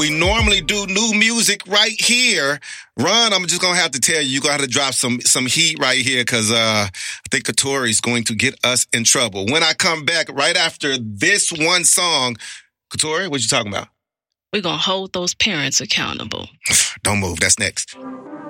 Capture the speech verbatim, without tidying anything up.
We normally do new music right here. Ron, I'm just going to have to tell you, you're going to have to drop some some heat right here because uh, I think Katori is going to get us in trouble. When I come back right after this one song, Katori, what you talking about? We're going to hold those parents accountable. Don't move. That's next.